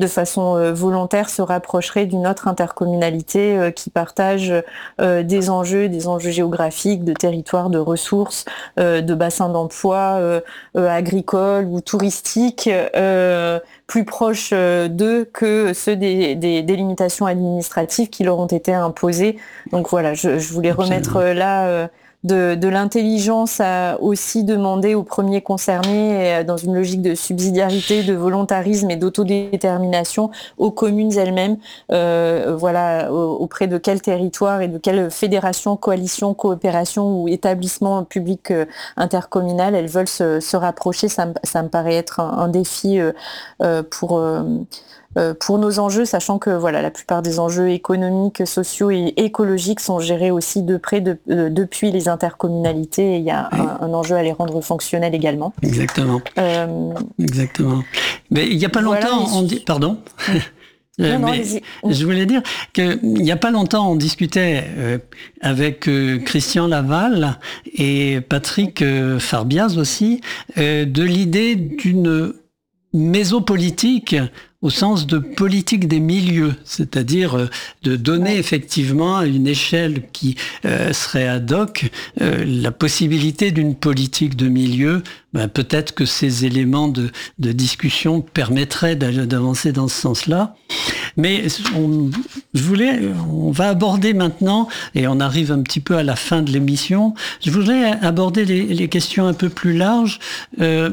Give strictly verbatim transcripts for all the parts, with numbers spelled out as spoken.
de façon euh, volontaire, se rapprocherait d'une autre intercommunalité euh, qui partage euh, des enjeux, des enjeux géographiques, de territoires, de ressources, euh, de bassins d'emploi euh, euh, agricoles ou touristiques, euh, plus proches euh, d'eux que ceux des, des, des limitations administratives qui leur ont été imposées. Donc voilà, je, je voulais remettre euh, là euh, de, de l'intelligence à aussi demander aux premiers concernés, euh, dans une logique de subsidiarité, de volontarisme et d'autodétermination, aux communes elles-mêmes, euh, voilà, auprès de quel territoire et de quelle fédération, coalition, coopération ou établissement public euh, intercommunal elles veulent se, se rapprocher. Ça me, ça me paraît être un, un défi euh, euh, pour... Euh, Euh, pour nos enjeux, sachant que voilà, la plupart des enjeux économiques, sociaux et écologiques sont gérés aussi de près de, euh, depuis les intercommunalités, et il y a oui. un, un enjeu à les rendre fonctionnels également. Exactement. Euh, Exactement. Mais il n'y a pas longtemps, voilà, on dit... Pardon. Euh, non, mais non, je voulais dire qu'il n'y a pas longtemps, on discutait euh, avec euh, Christian Laval et Patrick euh, Farbiaz aussi euh, de l'idée d'une mésopolitique au sens de politique des milieux, c'est-à-dire euh, de donner ouais. effectivement à une échelle qui euh, serait ad hoc euh, la possibilité d'une politique de milieu. Ben, peut-être que ces éléments de, de discussion permettraient d'avancer dans ce sens-là. Mais on, je voulais, on va aborder maintenant, et on arrive un petit peu à la fin de l'émission, je voudrais aborder les, les questions un peu plus larges euh,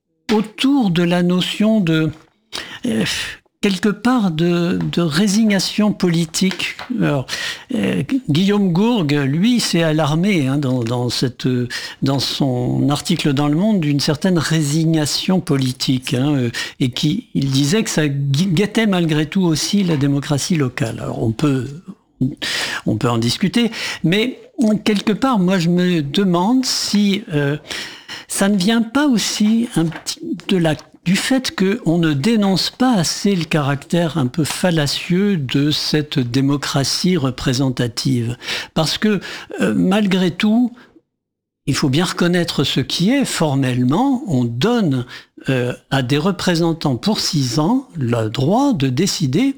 autour de la notion de euh, quelque part de, de résignation politique. Alors, euh, Guillaume Gourgue, lui, s'est alarmé hein, dans, dans, cette, dans son article dans Le Monde d'une certaine résignation politique, hein, euh, et qui, il disait que ça guettait malgré tout aussi la démocratie locale. Alors, on peut, on peut en discuter, mais quelque part, moi, je me demande si euh, ça ne vient pas aussi un petit, de la du fait qu'on ne dénonce pas assez le caractère un peu fallacieux de cette démocratie représentative. Parce que, euh, malgré tout, il faut bien reconnaître ce qui est, formellement, on donne euh, à des représentants pour six ans le droit de décider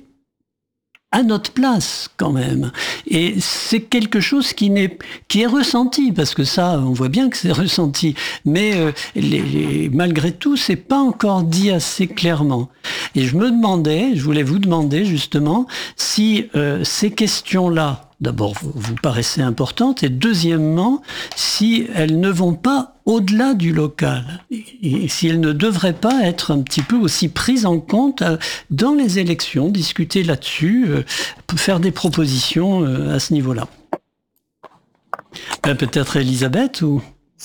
à notre place, quand même. Et c'est quelque chose qui, n'est, qui est ressenti, parce que ça, on voit bien que c'est ressenti. Mais euh, les, les, malgré tout, c'est pas encore dit assez clairement. Et je me demandais, je voulais vous demander justement, si euh, ces questions-là, d'abord, vous, vous paraissaient importantes, et deuxièmement, si elles ne vont pas au-delà du local, et si elles ne devraient pas être un petit peu aussi prises en compte dans les élections, discuter là-dessus, euh, faire des propositions euh, à ce niveau-là. Euh, peut-être Elisabeth ou...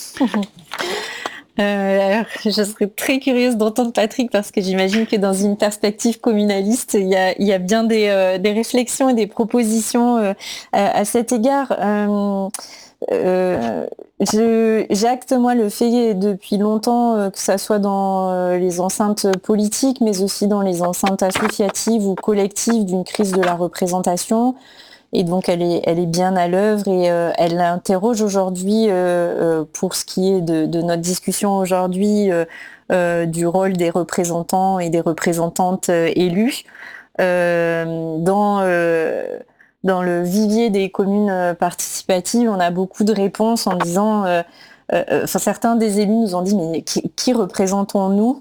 Euh, alors, je serais très curieuse d'entendre Patrick, parce que j'imagine que dans une perspective communaliste, il y a, il y a bien des, euh, des réflexions et des propositions euh, à, à cet égard. Euh, euh, je, j'acte moi le fait depuis longtemps, euh, que ça soit dans euh, les enceintes politiques, mais aussi dans les enceintes associatives ou collectives, d'une crise de la représentation. Et donc elle est, elle est bien à l'œuvre, et euh, elle interroge aujourd'hui, euh, euh, pour ce qui est de, de notre discussion aujourd'hui, euh, euh, du rôle des représentants et des représentantes euh, élus euh, dans euh, dans le vivier des communes participatives. On a beaucoup de réponses en disant euh, Euh, enfin, certains des élus nous ont dit, mais qui, qui représentons-nous ?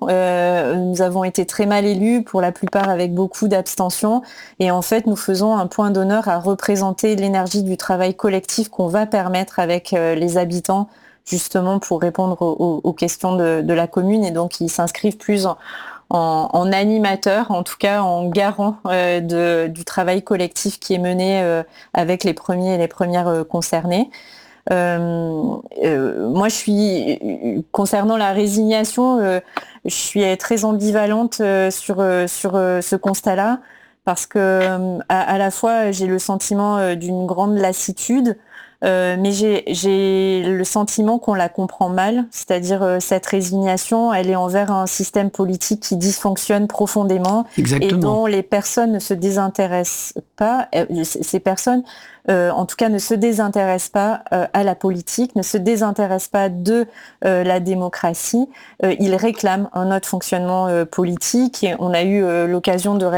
euh, Nous avons été très mal élus, pour la plupart avec beaucoup d'abstention, et en fait nous faisons un point d'honneur à représenter l'énergie du travail collectif qu'on va permettre avec euh, les habitants, justement pour répondre aux, aux questions de, de la commune. Et donc ils s'inscrivent plus en, en, en animateurs, en tout cas en garant euh, de, du travail collectif qui est mené euh, avec les premiers et les premières euh, concernés. Euh, euh, moi, je suis, concernant la résignation, euh, je suis très ambivalente euh, sur euh, sur euh, ce constat-là, parce que euh, à, à la fois j'ai le sentiment euh, d'une grande lassitude, euh, mais j'ai j'ai le sentiment qu'on la comprend mal, c'est-à-dire euh, cette résignation, elle est envers un système politique qui dysfonctionne profondément. Exactement. Et dont les personnes ne se désintéressent pas. Euh, ces personnes Euh, en tout cas ne se désintéressent pas euh, à la politique, ne se désintéressent pas de euh, la démocratie. Euh, ils réclament un autre fonctionnement euh, politique, et on a eu euh, l'occasion de